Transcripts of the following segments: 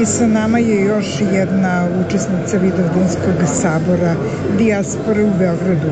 I sa nama je još jedna učesnica Vidovdanskog sabora dijaspore u Beogradu.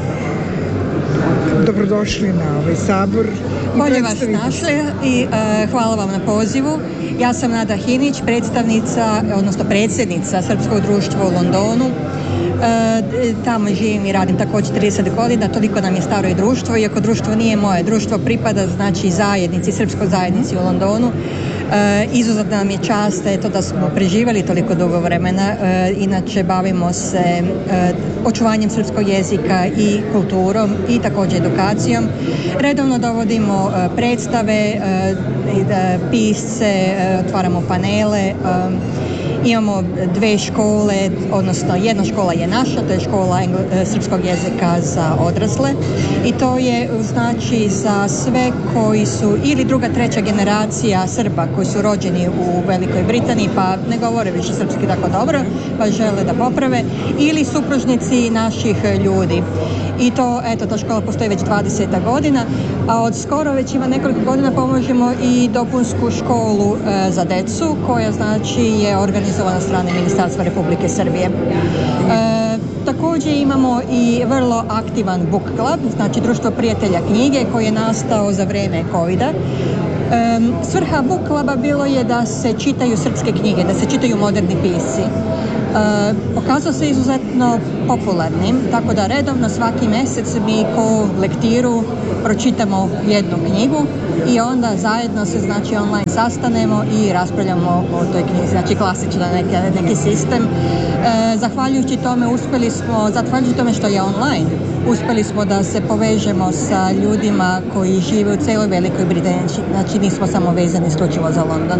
Dobrodošli na ovaj sabor. Bolje vas našli i hvala vam na pozivu. Ja sam Nada Hinić, predsjednica Srpskog društva u Londonu. Tamo živim i radim također 30 godina, toliko nam je staro i društvo, iako društvo nije moje. Društvo pripada znači zajednici, srpskoj zajednici u Londonu. Izuzetno nam je čast da smo preživjeli toliko dugo vremena. Inače bavimo se očuvanjem srpskog jezika i kulturom i također edukacijom. Redovno dovodimo predstave, pisce, otvaramo panele. Imamo dve škole, odnosno jedna škola je naša, to je škola srpskog jezika za odrasle i to je znači za sve koji su ili druga, treća generacija Srba koji su rođeni u Velikoj Britaniji pa ne govore više srpski tako dobro pa žele da poprave ili supružnici naših ljudi. I to, ta škola postoji već 20 godina, a od skoro već ima nekoliko godina pomožemo i dopunsku školu za decu koja znači je organizovana od strane Ministarstva Republike Srbije. Također imamo i vrlo aktivan book club, znači društvo prijatelja knjige koji je nastao za vrijeme covida. Svrha book cluba bilo je da se čitaju srpske knjige, da se čitaju moderni pisci. Pokazao se izuzetno popularnim, tako da redovno svaki mjesec mi ko lektiru pročitamo jednu knjigu i onda zajedno se znači online sastanemo i raspravljamo o toj knjizi, znači klasično neki sistem. Zahvaljujući tome što je online, uspjeli smo da se povežemo sa ljudima koji žive u cijeloj Velikoj Britaniji, znači nismo samo vezani isključivo za London.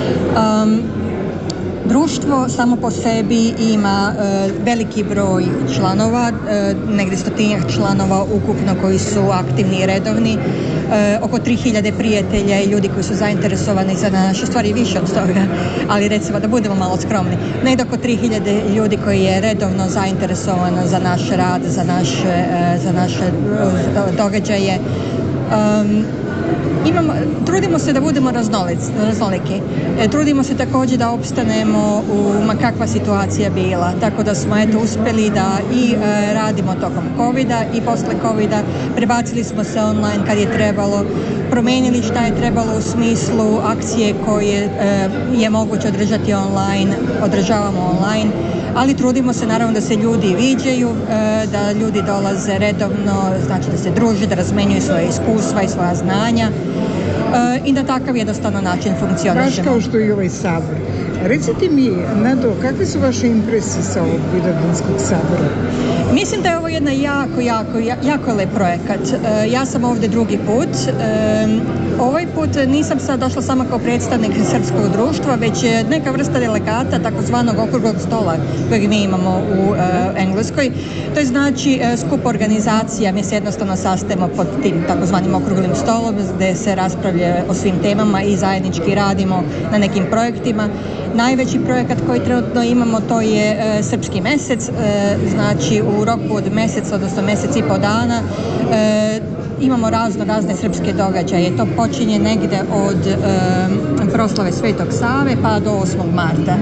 Društvo samo po sebi ima veliki broj članova, negdje 100 članova ukupno koji su aktivni i redovni, oko 3000 prijatelja i ljudi koji su zainteresovani za naše stvari, više od toga, ali recimo da budemo malo skromni. Negdje oko 3000 ljudi koji je redovno zainteresovano za naš rad, za naše događaje. Trudimo se da budemo raznoliki. Trudimo se također da opstanemo u ma kakva situacija bila. Tako da smo uspjeli da i radimo tokom covida i posle covida. Prebacili smo se online kad je trebalo. Promijenili šta je trebalo u smislu akcije koje je moguće održati online. Održavamo online. Ali trudimo se naravno da se ljudi viđaju, da ljudi dolaze redovno, znači da se druže, da razmenjuju svoje iskustva i svoja znanja i da takav jednostavno način funkcionišemo. Baš kao što i ovaj sabor. Recite mi, Nado, kakve su vaše impresije sa ovog Vidovdanskog sabora? Mislim da je ovo jedna jako lep projekat. Ja sam ovdje drugi put. Ovaj put nisam sad došla samo kao predstavnik Srpskog društva, već je neka vrsta delegata takozvanog okruglog stola kojeg mi imamo u Engleskoj. To je znači skup organizacija, mi se jednostavno sastajemo pod tim takozvanim okruglim stolom gdje se raspravlja o svim temama i zajednički radimo na nekim projektima. Najveći projekat koji trenutno imamo to je Srpski mesec, znači u roku od mjeseca, odnosno mjesec i po dana imamo razne srpske događaje. To počinje negdje od proslave Svetog Save pa do 8. marta.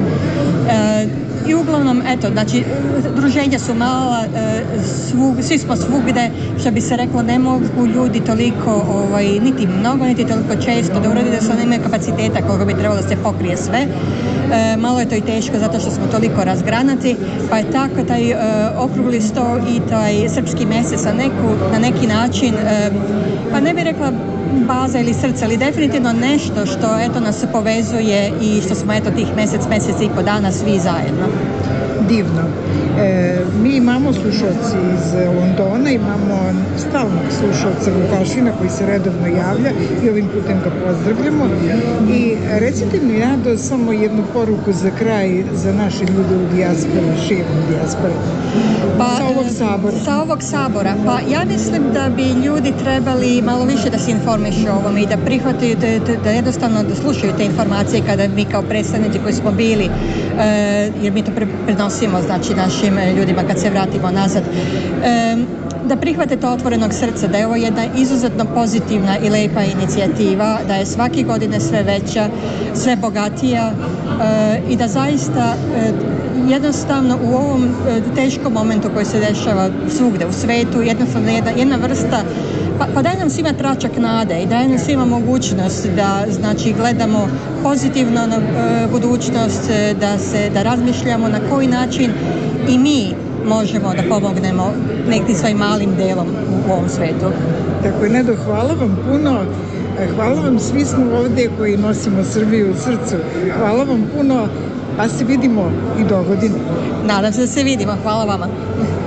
I uglavnom, znači, druženja su mala, svi smo svugde, što bi se reklo, ne mogu ljudi toliko, niti mnogo, niti toliko često, da uradi da se nemaju kapaciteta koliko bi trebalo da se pokrije sve. Malo je to i teško zato što smo toliko razgranati, pa je tako taj okrugli sto i taj srpski mjesec na neki način, pa ne bih rekla baza ili srce, ali definitivno nešto što nas povezuje i što smo tih mjesec i po dana svi zajedno. Divno. Mi imamo slušalci iz Londona, imamo stalnog slušalca Vukašina koji se redovno javlja i ovim putem ga pozdravljamo. I recite mi, Nado, samo jednu poruku za kraj za naše ljude u dijaspori, širom dijaspore. Sa ovog sabora. Pa ja mislim da bi ljudi trebali malo više da se informišu o ovome i da prihvataju, da jednostavno da slušaju te informacije kada mi kao predstavnici koji smo bili, jer mi to prenosimo znači našim ljudima kad se vratimo nazad. da prihvatite otvorenog srca, da je ovo jedna izuzetno pozitivna i lepa inicijativa, da je svake godine sve veća, sve bogatija i da zaista jednostavno u ovom teškom momentu koji se dešava svugde u svetu, jednostavno jedna vrsta pa daje nam svima tračak nade i daje nam svima mogućnost da znači gledamo pozitivno na budućnost, da razmišljamo na koji način i mi možemo da pomognemo nekim svojim malim delom u ovom svetu. Tako je, Nedo, hvala vam puno. Hvala vam, svi smo ovdje koji nosimo Srbiju u srcu. Hvala vam puno, pa se vidimo i dogodine. Nadam se da se vidimo. Hvala vama.